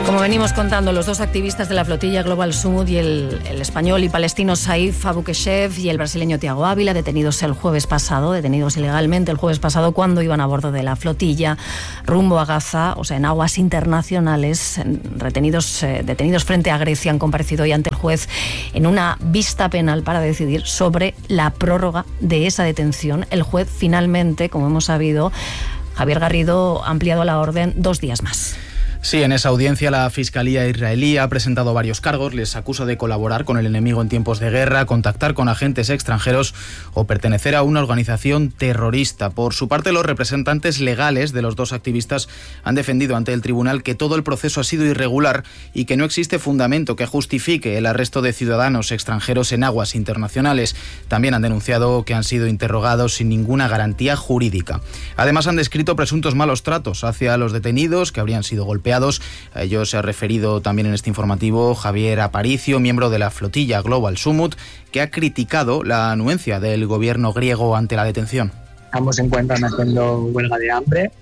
Como venimos contando, los dos activistas de la flotilla Global Summit y el español y palestino Saif Abu Keshef y el brasileño Thiago Ávila, detenidos ilegalmente el jueves pasado cuando iban a bordo de la flotilla rumbo a Gaza, o sea, en aguas internacionales, detenidos frente a Grecia, han comparecido hoy ante el juez en una vista penal para decidir sobre la prórroga de esa detención. El juez finalmente, como hemos sabido, Javier Garrido, ha ampliado la orden 2 días más. Sí, en esa audiencia la Fiscalía israelí ha presentado varios cargos. Les acusa de colaborar con el enemigo en tiempos de guerra, contactar con agentes extranjeros o pertenecer a una organización terrorista. Por su parte, los representantes legales de los dos activistas han defendido ante el tribunal que todo el proceso ha sido irregular y que no existe fundamento que justifique el arresto de ciudadanos extranjeros en aguas internacionales. También han denunciado que han sido interrogados sin ninguna garantía jurídica. Además, han descrito presuntos malos tratos hacia los detenidos, que habrían sido golpeados. A ello se ha referido también en este informativo Javier Aparicio, miembro de la flotilla Global Summit, que ha criticado la anuencia del gobierno griego ante la detención. Ambos se encuentran haciendo huelga de hambre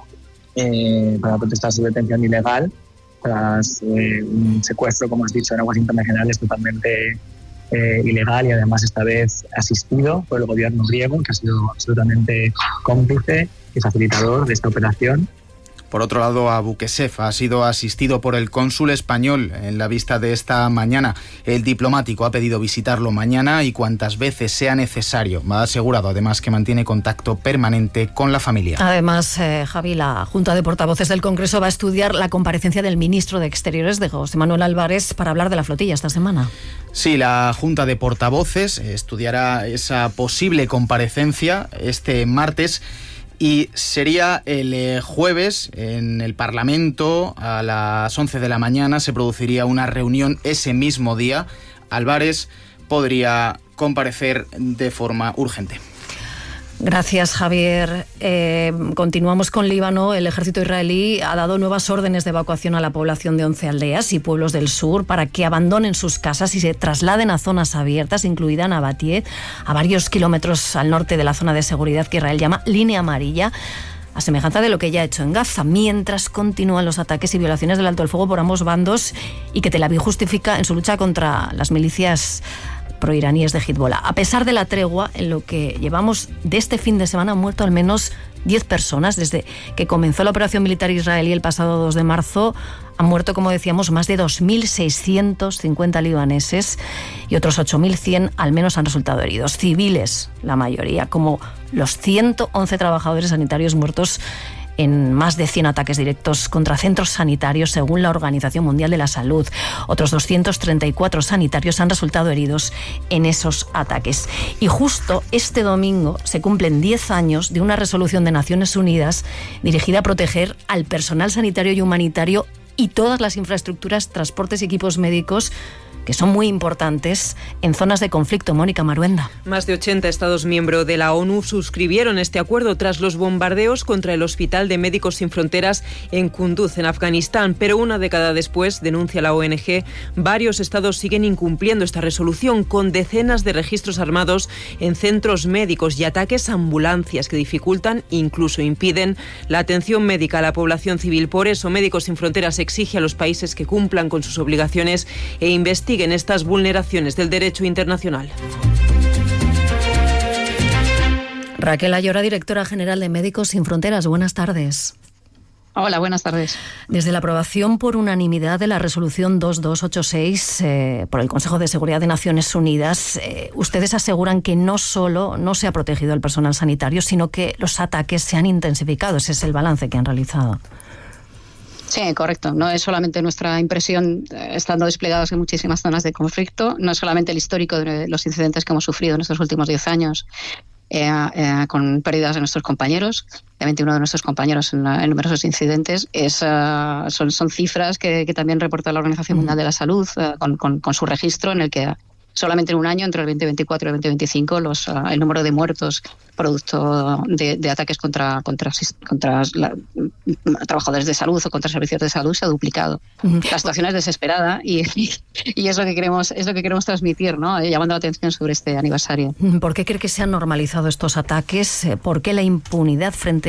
para protestar su detención ilegal tras un secuestro, como has dicho, en aguas internacionales totalmente ilegal y además esta vez asistido por el gobierno griego, que ha sido absolutamente cómplice y facilitador de esta operación. Por otro lado, Abu Keshef ha sido asistido por el cónsul español en la vista de esta mañana. El diplomático ha pedido visitarlo mañana y cuantas veces sea necesario. Ha asegurado además que mantiene contacto permanente con la familia. Además, Javi, la Junta de Portavoces del Congreso va a estudiar la comparecencia del ministro de Exteriores, de José Manuel Álvarez, para hablar de la flotilla esta semana. Sí, la Junta de Portavoces estudiará esa posible comparecencia este martes. Y sería el jueves en el Parlamento a las 11 de la mañana. Se produciría una reunión ese mismo día. Álvarez podría comparecer de forma urgente. Gracias, Javier. Continuamos con Líbano. El ejército israelí ha dado nuevas órdenes de evacuación a la población de 11 aldeas y pueblos del sur para que abandonen sus casas y se trasladen a zonas abiertas, incluida Nabatie, a varios kilómetros al norte de la zona de seguridad que Israel llama Línea Amarilla, a semejanza de lo que ya ha hecho en Gaza, mientras continúan los ataques y violaciones del alto el fuego por ambos bandos y que Tel Aviv justifica en su lucha contra las milicias proiraníes de Hezbollah. A pesar de la tregua, en lo que llevamos de este fin de semana han muerto al menos 10 personas. Desde que comenzó la operación militar israelí el pasado 2 de marzo, han muerto, como decíamos, más de 2.650 libaneses y otros 8.100 al menos han resultado heridos. Civiles, la mayoría, como los 111 trabajadores sanitarios muertos en más de 100 ataques directos contra centros sanitarios, según la Organización Mundial de la Salud. Otros 234 sanitarios han resultado heridos en esos ataques. Y justo este domingo se cumplen 10 años de una resolución de Naciones Unidas dirigida a proteger al personal sanitario y humanitario y todas las infraestructuras, transportes y equipos médicos que son muy importantes en zonas de conflicto. Mónica Maruenda. Más de 80 Estados miembros de la ONU suscribieron este acuerdo tras los bombardeos contra el Hospital de Médicos Sin Fronteras en Kunduz, en Afganistán. Pero una década después, denuncia la ONG, varios estados siguen incumpliendo esta resolución, con decenas de registros armados en centros médicos y ataques a ambulancias que dificultan, incluso impiden, la atención médica a la población civil. Por eso, Médicos Sin Fronteras exige a los países que cumplan con sus obligaciones e investiguen estas vulneraciones del derecho internacional. Raquel Ayora, directora general de Médicos Sin Fronteras. Buenas tardes. Hola, buenas tardes. Desde la aprobación por unanimidad de la resolución 2286 por el Consejo de Seguridad de Naciones Unidas, ustedes aseguran que no solo no se ha protegido al personal sanitario, sino que los ataques se han intensificado. Ese es el balance que han realizado. Sí, correcto. No es solamente nuestra impresión estando desplegados en muchísimas zonas de conflicto, no es solamente el histórico de los incidentes que hemos sufrido en estos últimos 10 años con pérdidas de nuestros compañeros, de 21 de nuestros compañeros en numerosos incidentes. Son cifras que también reporta la Organización Mundial de la Salud con su registro, en el que solamente en un año, entre el 2024 y el 2025, el número de muertos producto de ataques contra trabajadores de salud o contra servicios de salud se ha duplicado. La situación es desesperada y es lo que queremos transmitir, ¿no? Llamando la atención sobre este aniversario. ¿Por qué cree que se han normalizado estos ataques? ¿Por qué la impunidad frente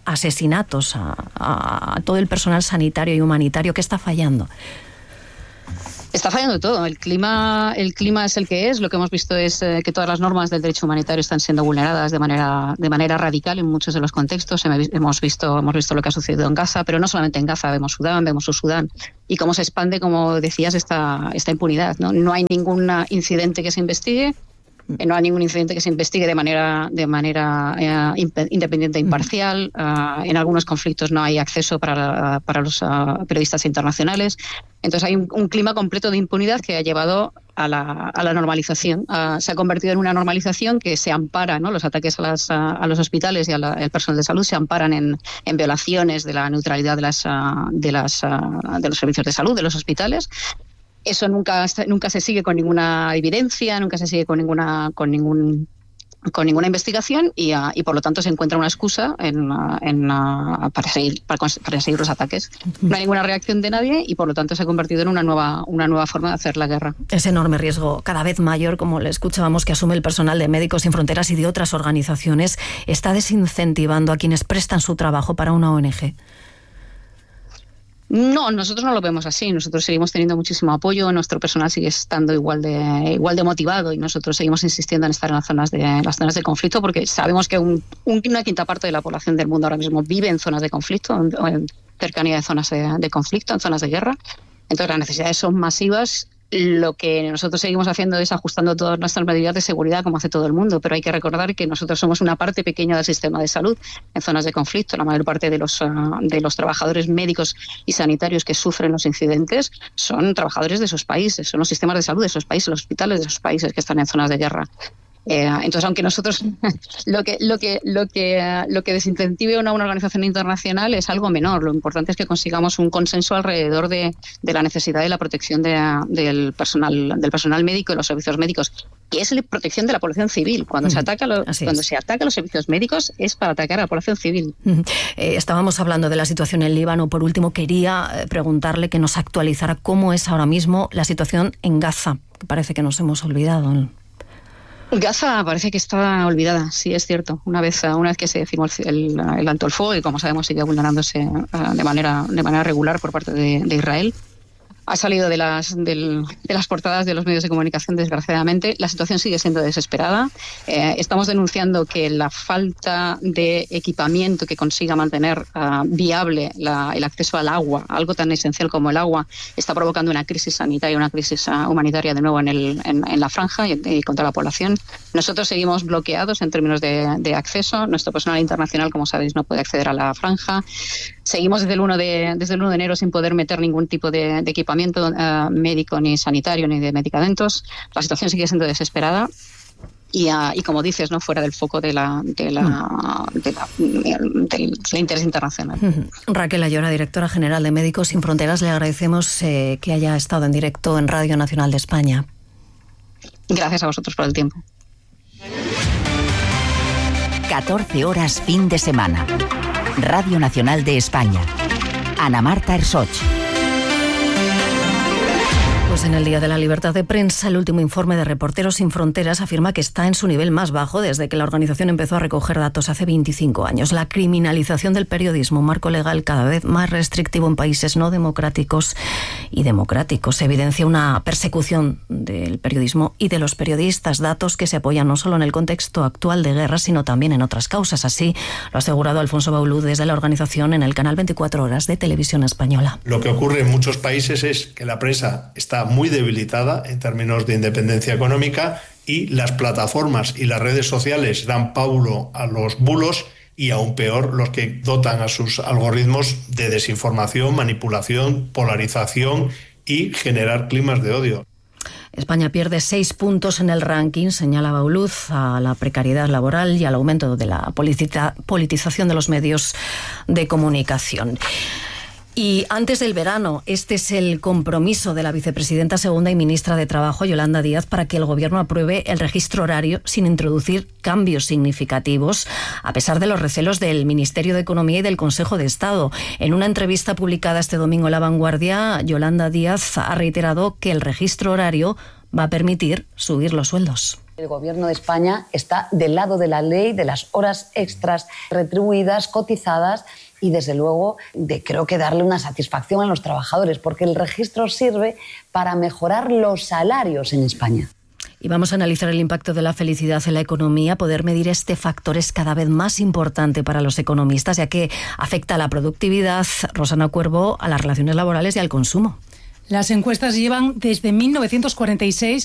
asesinatos a todo el personal sanitario y humanitario. ¿Qué está fallando? Está fallando todo. El clima es el que es. Lo que hemos visto es que todas las normas del derecho humanitario están siendo vulneradas de manera radical en muchos de los contextos. Hemos visto lo que ha sucedido en Gaza, pero no solamente en Gaza. Vemos Sudán, vemos Sudán y cómo se expande, como decías, esta impunidad. No hay ningún incidente que se investigue. No hay ningún incidente que se investigue de manera independiente e imparcial. En algunos conflictos no hay acceso para los periodistas internacionales. Entonces hay un clima completo de impunidad que ha llevado a la normalización. Se ha convertido en una normalización que se ampara, ¿no? Los ataques a los hospitales y al personal de salud se amparan en violaciones de la neutralidad de los servicios de salud, de los hospitales. Eso nunca se sigue con ninguna evidencia, nunca se sigue con ninguna investigación y por lo tanto se encuentra una excusa para seguir los ataques. No hay ninguna reacción de nadie y por lo tanto se ha convertido en una nueva forma de hacer la guerra. Ese enorme riesgo cada vez mayor, como le escuchábamos, que asume el personal de Médicos Sin Fronteras y de otras organizaciones, está desincentivando a quienes prestan su trabajo para una ONG. No, nosotros no lo vemos así. Nosotros seguimos teniendo muchísimo apoyo, nuestro personal sigue estando igual de motivado y nosotros seguimos insistiendo en estar en las zonas de conflicto porque sabemos que una quinta parte de la población del mundo ahora mismo vive en zonas de conflicto o en cercanía de zonas de conflicto, en zonas de guerra. Entonces las necesidades son masivas. Lo que nosotros seguimos haciendo es ajustando todas nuestras medidas de seguridad como hace todo el mundo, pero hay que recordar que nosotros somos una parte pequeña del sistema de salud en zonas de conflicto. La mayor parte de los trabajadores médicos y sanitarios que sufren los incidentes son trabajadores de esos países, son los sistemas de salud de esos países, los hospitales de esos países que están en zonas de guerra. Entonces, aunque nosotros lo que desincentive una organización internacional es algo menor, lo importante es que consigamos un consenso alrededor de la necesidad de la protección del personal médico y los servicios médicos, que es la protección de la población civil. Cuando se ataca a los servicios médicos es para atacar a la población civil. Estábamos hablando de la situación en Líbano. Por último, quería preguntarle que nos actualizara cómo es ahora mismo la situación en Gaza, que parece que nos hemos olvidado. Gaza parece que está olvidada, sí, es cierto. Una vez que se firmó el alto el fuego y, como sabemos, sigue vulnerándose de manera regular por parte de Israel. Ha salido de las portadas de los medios de comunicación, desgraciadamente. La situación sigue siendo desesperada. Estamos denunciando que la falta de equipamiento que consiga mantener viable el acceso al agua, algo tan esencial como el agua, está provocando una crisis sanitaria, una crisis humanitaria de nuevo en la franja y contra la población. Nosotros seguimos bloqueados en términos de acceso. Nuestro personal internacional, como sabéis, no puede acceder a la franja. Seguimos desde el 1 de enero sin poder meter ningún tipo de equipamiento médico, ni sanitario, ni de medicamentos. La situación sigue siendo desesperada y como dices, no fuera del foco del interés internacional. Raquel Ayora, directora general de Médicos Sin Fronteras, le agradecemos que haya estado en directo en Radio Nacional de España. Gracias a vosotros por el tiempo. 14 horas fin de semana. Radio Nacional de España. Ana Marta Ersoch. Pues en el Día de la Libertad de Prensa, el último informe de Reporteros Sin Fronteras afirma que está en su nivel más bajo desde que la organización empezó a recoger datos hace 25 años. La criminalización del periodismo, un marco legal cada vez más restrictivo en países no democráticos y democráticos, evidencia una persecución del periodismo y de los periodistas, datos que se apoyan no solo en el contexto actual de guerra, sino también en otras causas. Así lo ha asegurado Alfonso Baulú desde la organización en el canal 24 Horas de Televisión Española. Lo que ocurre en muchos países es que la prensa está muy debilitada en términos de independencia económica y las plataformas y las redes sociales dan pábulo a los bulos y aún peor los que dotan a sus algoritmos de desinformación, manipulación, polarización y generar climas de odio. España pierde 6 puntos en el ranking, señala Bauluz, a la precariedad laboral y al aumento de la politización de los medios de comunicación. Y antes del verano, este es el compromiso de la vicepresidenta segunda y ministra de Trabajo, Yolanda Díaz, para que el Gobierno apruebe el registro horario sin introducir cambios significativos, a pesar de los recelos del Ministerio de Economía y del Consejo de Estado. En una entrevista publicada este domingo en La Vanguardia, Yolanda Díaz ha reiterado que el registro horario va a permitir subir los sueldos. El Gobierno de España está del lado de la ley, de las horas extras retribuidas, cotizadas, y desde luego creo que darle una satisfacción a los trabajadores, porque el registro sirve para mejorar los salarios en España. Y vamos a analizar el impacto de la felicidad en la economía. Poder medir este factor es cada vez más importante para los economistas, ya que afecta a la productividad, Rosana Cuervo, a las relaciones laborales y al consumo. Las encuestas llevan desde 1946